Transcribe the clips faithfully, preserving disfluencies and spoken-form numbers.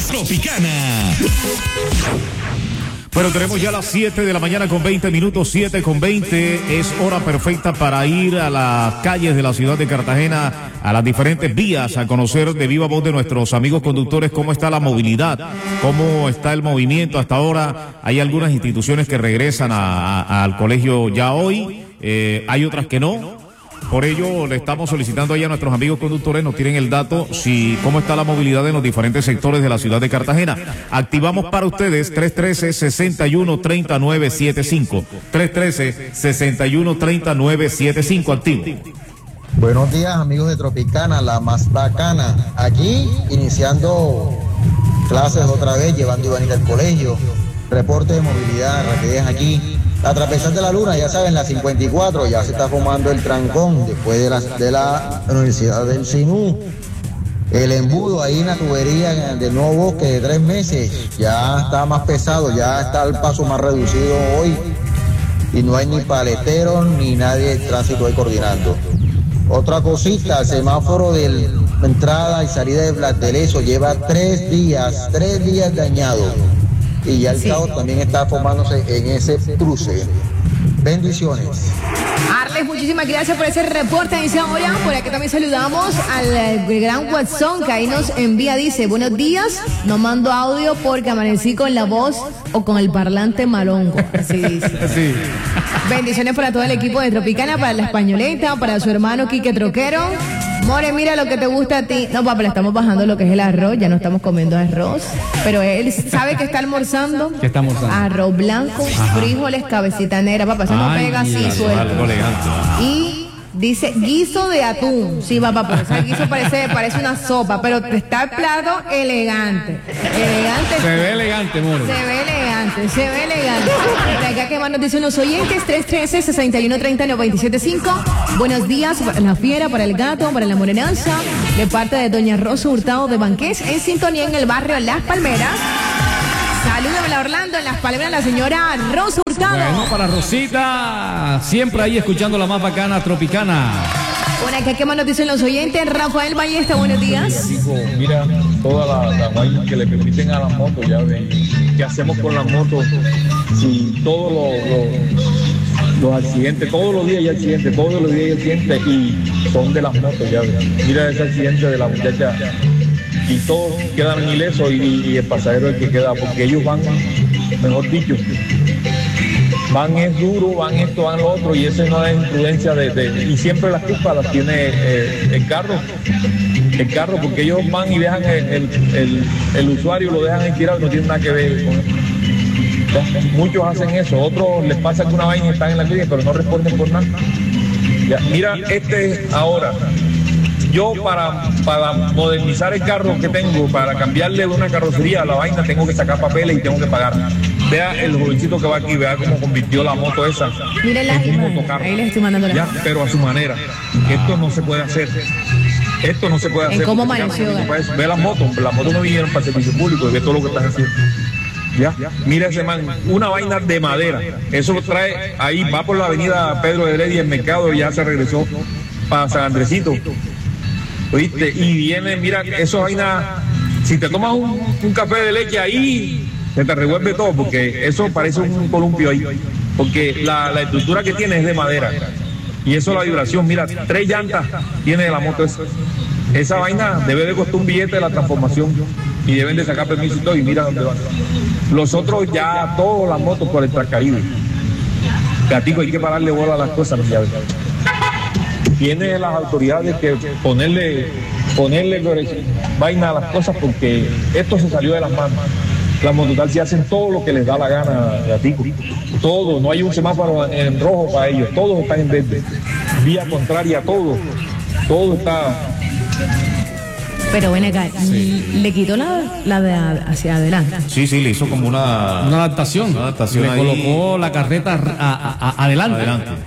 Tropicana. Bueno, tenemos ya las siete de la mañana con veinte minutos, siete con veinte. Es hora perfecta para ir a las calles de la ciudad de Cartagena, a las diferentes vías, a conocer de viva voz de nuestros amigos conductores cómo está la movilidad, cómo está el movimiento hasta ahora. Hay algunas instituciones que regresan a, a, al colegio ya hoy, eh, hay otras que no. Por ello, le estamos solicitando ahí a nuestros amigos conductores, nos tienen el dato, si cómo está la movilidad en los diferentes sectores de la ciudad de Cartagena. Activamos para ustedes tres uno tres, seis uno, tres nueve siete cinco. tres uno tres, seis uno, tres nueve siete cinco, activo. Buenos días, amigos de Tropicana, la más bacana. Aquí, iniciando clases otra vez, llevando a Ivanita al colegio. Reporte de movilidad, rapidez aquí. La Travesal de la Luna, ya saben, la cincuenta y cuatro, ya se está formando el trancón después de la, de la Universidad del Sinú. El embudo ahí en la tubería del Nuevo Bosque de tres meses, ya está más pesado, ya está el paso más reducido hoy y no hay ni paleteros ni nadie de tránsito ahí coordinando. Otra cosita, el semáforo de la entrada y salida de Blateleso lleva tres días, tres días dañado. Y ya el sí. caos también está formándose en ese cruce. Bendiciones. Arles, muchísimas gracias por ese reporte en esa hora. Por aquí también saludamos al gran Watson que ahí nos envía, dice, buenos días, no mando audio porque amanecí con la voz o con el parlante malongo. Así dice. Sí. Bendiciones para todo el equipo de Tropicana, para la Españoleta, para su hermano Quique Troquero. More, mira lo que te gusta a ti. No, papá, le estamos bajando lo que es el arroz, ya no estamos comiendo arroz. Pero él sabe que está almorzando. ¿Qué está almorzando? Arroz blanco, ajá, frijoles, cabecita negra, papá, eso no pega así, suelto. Algo elegante. Y dice guiso de atún. Sí, papá, pero ese guiso parece, parece una sopa, pero está el plato elegante. Elegante. Se ve elegante, More. Se ve elegante, se ve elegante. Por acá que más nos dicen los oyentes, tres uno tres, seis uno tres cero, nueve siete cinco. Buenos días para la fiera, para el gato, para la morenanza, de parte de doña Rosa Hurtado de Banqués, en sintonía en el barrio Las Palmeras. Salúdame a Orlando en Las Palmeras, la señora Rosa Hurtado. Bueno, para Rosita, siempre ahí escuchando la más bacana Tropicana. Bueno, acá qué más nos dicen los oyentes. Rafael Ballesta, buenos días. Digo, mira, todas las la vainas que le permiten a las motos, ya ven, ¿qué hacemos con las motos? Si todos los, los, los accidentes, todos los días hay accidentes, todos los días hay accidentes y son de las motos, ya ven. Mira ese accidente de la muchacha y todos quedan ilesos y, y el pasajero es el que queda, porque ellos van, mejor dicho, van es duro, van esto, van lo otro, y eso no es imprudencia de, de, y siempre las culpas las tiene eh, el carro, el carro, porque ellos van y dejan el, el, el, el usuario, lo dejan ahí tirado y no tiene nada que ver con eso. Ya, muchos hacen eso, otros les pasa que una vaina y están en la clínica, pero no responden por nada. Ya, mira, este ahora, yo para, para modernizar el carro que tengo, para cambiarle de una carrocería a la vaina, tengo que sacar papeles y tengo que pagar. Vea el jovencito que va aquí, vea cómo convirtió la moto esa. Mire la imagen, ahí les estoy mandando la ya, pero a su manera. Esto no se puede hacer. Esto no se puede hacer. ¿En cómo amaneció? Ve las motos, las motos no vinieron para el servicio público y ve todo lo que están haciendo. Ya, mira ese man, una vaina de madera. Eso lo trae ahí, va por la avenida Pedro de Heredia, el mercado, y ya se regresó para San Andresito. ¿Oíste? Y viene, mira, eso vaina, si te tomas un, un café de leche ahí, se te revuelve todo, porque eso parece un columpio ahí, porque la, la estructura que tiene es de madera, y eso la vibración, mira, tres llantas tiene la moto esa. Esa vaina debe de costar un billete de la transformación, y deben de sacar permiso y todo, y mira dónde van. Los otros ya, todas las motos por el Transcaribe. Gatico, hay que pararle bola a las cosas, ya ves. Tiene las autoridades que ponerle, ponerle vaina a las cosas, porque esto se salió de las manos. Las mototaxis hacen todo lo que les da la gana, Gatico. Todo, no hay un semáforo en rojo para ellos, todos están en verde. Vía contraria, todo, todo está. Pero ven acá, sí. Le quitó la, la de hacia adelante. Sí, sí, le hizo como una, una adaptación. Una adaptación le ahí. Colocó la carreta a, a, a, adelante. adelante.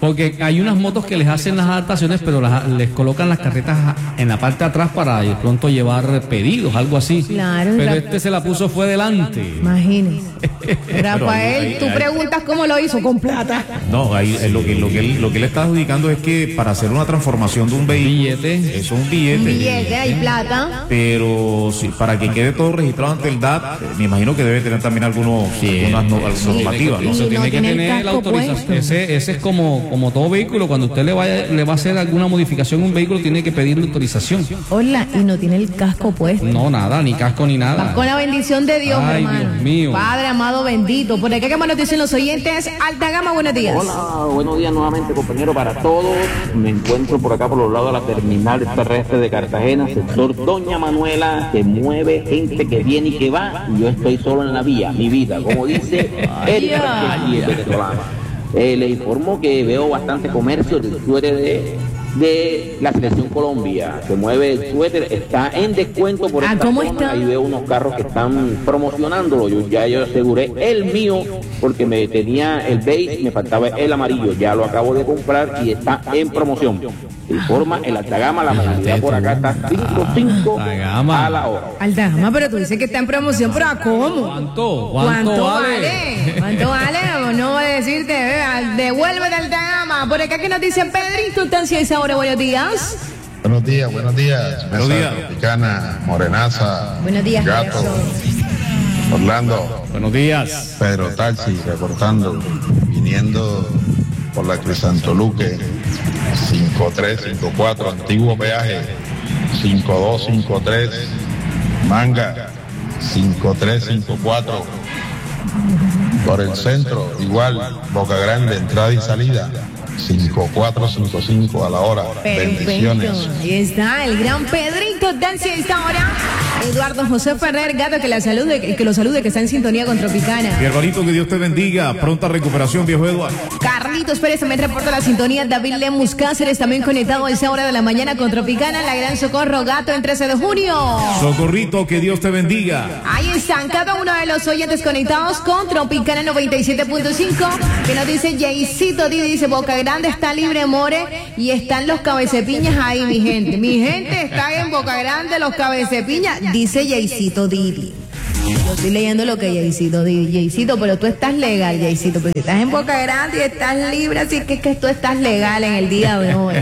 Porque hay unas motos que les hacen las adaptaciones, pero las, les colocan las carretas en la parte de atrás para de pronto llevar pedidos, algo así. Claro. Pero la... este se la puso fue delante. Imagínese. Rafael, ahí, tú ahí, preguntas cómo lo hizo, con plata. No, ahí, eh, lo, que, lo, que él, lo que él está adjudicando es que para hacer una transformación de un vehículo, billete. eso es un billete. Un billete, hay plata. Pero sí, para que quede todo registrado ante el D A T, me imagino que debe tener también algunos, Sí, algunas no- sí, normativas, ¿no? Eso Y tiene no que tiene el tener la casco autorización. puesto. Ese, ese es como, como todo vehículo. Cuando usted le vaya, le va a hacer alguna modificación a un vehículo, tiene que pedirle autorización. Hola, y no tiene el casco puesto. No, nada, ni casco ni nada. Vas con la bendición de Dios, Ay, hermano. Dios mío. Padre amado bendito. Por acá que me nos dicen los oyentes. Alta Gama, buenos días. Hola, buenos días nuevamente, compañero, para todos. Me encuentro por acá por los lados de la terminal terrestre de Cartagena, sector Doña Manuela, que mueve gente que viene y que va, y yo estoy solo en la vía, mi vida, como dice el venezolano. Eh, le informo que veo bastante comercio de suéter de, de la Selección Colombia, que mueve el suéter, está en descuento por Ah, esta ¿cómo zona. está? Ahí veo unos carros que están promocionándolo. Yo ya yo aseguré el mío porque me tenía el beige, me faltaba el amarillo, ya lo acabo de comprar y está en promoción. Se informa el alta gama, la movilidad por acá está cinco cinco Alta gama. a la hora. Alta Gama, pero tú dices que está en promoción, pero ¿a cómo? ¿Cuánto? ¿Cuánto, vale? ¿Cuánto vale? No voy a decirte, vea, devuélvete Alta Gama. Por acá que nos dice Pedrito Tancia esa hora, buenos días. Buenos días, buenos días. Buenos Mesa días. Tropicana, Morenaza, Buenos días, Gato, corazón. Orlando, Buenos días. Pedro Taxi, reportando, viniendo por la Crisantoluque, cinco tres cinco cuatro, antiguo peaje, cinco dos cinco tres, Manga, cinco tres cinco cuatro, por el centro, igual, Boca Grande, entrada y salida, cinco cuatro cinco cinco a la hora. Perfecto. Bendiciones. Ahí está el gran Pedrito Tancia esta hora. Eduardo José Ferrer, gato, que la salude, que lo salude, que está en sintonía con Tropicana. Mi hermanito, que Dios te bendiga. Pronta recuperación, viejo Eduardo. Carlitos Pérez también reporta la sintonía. David Lemus Cáceres también conectado a esa hora de la mañana con Tropicana. La gran Socorro Gato en trece de junio. Socorrito, que Dios te bendiga. Ahí están cada uno de los oyentes conectados con Tropicana noventa y siete punto cinco. Que nos dice Jaycito Didi, dice Boca Grande está libre, more. Y están los cabecepiñas ahí, mi gente. Mi gente está en Boca Grande, los cabecepiñas. Dice Jaycito Didi. Yo estoy leyendo lo que Jaycito dice. Jaycito, pero tú estás legal, Jaycito, porque estás en Boca Grande y estás libre, así que es que tú estás legal en el día de hoy.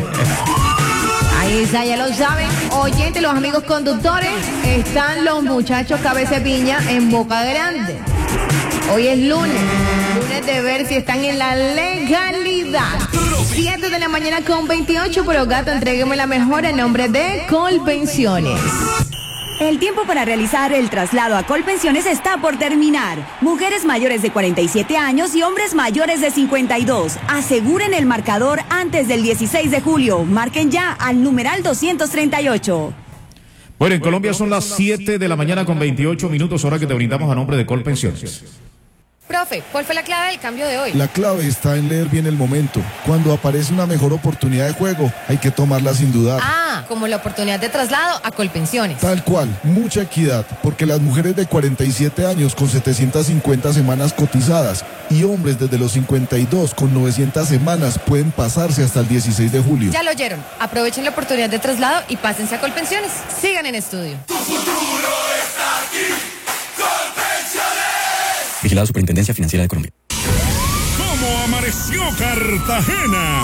Ahí está, ya lo saben. Oyente, los amigos conductores, están los muchachos cabeza de piña en Boca Grande. Hoy es lunes, lunes de ver si están en la legalidad. siete de la mañana con veintiocho, pero gato, entrégueme la mejor en nombre de Colpensiones. El tiempo para realizar el traslado a Colpensiones está por terminar. Mujeres mayores de cuarenta y siete años y hombres mayores de cincuenta y dos. Aseguren el marcador antes del dieciséis de julio. Marquen ya al numeral doscientos treinta y ocho. Bueno, en Colombia son las siete de la mañana con veintiocho minutos, hora que te brindamos a nombre de Colpensiones. Profe, ¿cuál fue la clave del cambio de hoy? La clave está en leer bien el momento. Cuando aparece una mejor oportunidad de juego, hay que tomarla sin dudar. Ah, como la oportunidad de traslado a Colpensiones. Tal cual, mucha equidad, porque las mujeres de cuarenta y siete años con setecientas cincuenta semanas cotizadas y hombres desde los cincuenta y dos con novecientas semanas pueden pasarse hasta el dieciséis de julio. Ya lo oyeron. Aprovechen la oportunidad de traslado y pásense a Colpensiones. Sigan en estudio. Tu futuro está aquí. Colpensiones. Vigilado Superintendencia Financiera de Colombia. ¿Cómo amaneció Cartagena?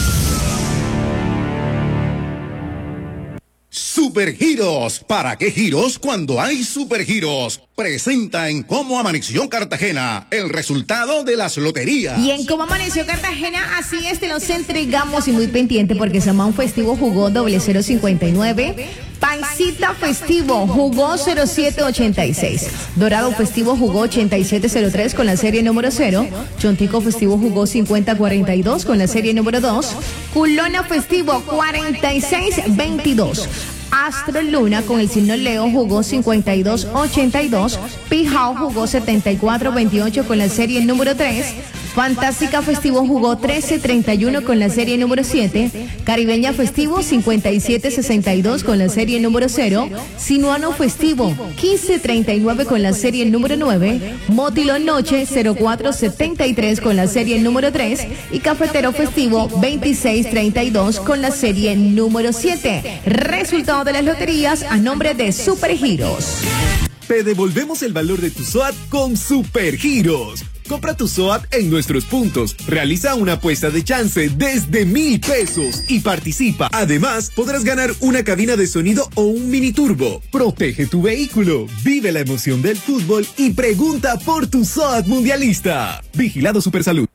Supergiros. ¿Para qué giros cuando hay supergiros? Presenta en Cómo Amaneció Cartagena el resultado de las loterías. Y en Cómo Amaneció Cartagena, así es, te los entregamos y muy pendiente porque Samán Festivo jugó doble cero cincuenta y nueve. Paisita Festivo jugó cero siete ochenta y seis. Dorado Festivo jugó ochenta y siete cero tres con la serie número cero. Chontico Festivo jugó cincuenta cuarenta y dos con la serie número dos. Culona Festivo cuarenta y seis veintidós. Astro Luna con el signo Leo jugó cincuenta y dos ochenta y dos. Pijao jugó setenta y cuatro veintiocho con la serie número tres. Fantástica Festivo jugó trece treinta y uno con la serie número siete. Caribeña Festivo cincuenta y siete sesenta y dos con la serie número cero. Sinuano Festivo quince treinta y nueve con la serie número nueve. Motilón Noche cero cuatro setenta y tres con la serie número tres. Y Cafetero Festivo veintiséis treinta y dos con la serie número siete. Resultado de las loterías a nombre de Supergiros. Te devolvemos el valor de tu S O A T con Supergiros. Compra tu S O A T en nuestros puntos, realiza una apuesta de chance desde mil pesos y participa. Además, podrás ganar una cabina de sonido o un mini turbo. Protege tu vehículo, vive la emoción del fútbol y pregunta por tu S O A T mundialista. Vigilado Supersalud.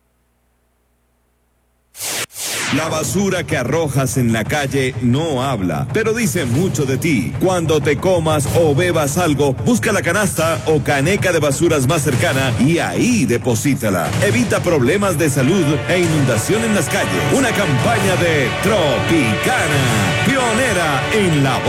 La basura que arrojas en la calle no habla, pero dice mucho de ti. Cuando te comas o bebas algo, busca la canasta o caneca de basuras más cercana y ahí deposítala. Evita problemas de salud e inundación en las calles. Una campaña de Tropicana, pionera en la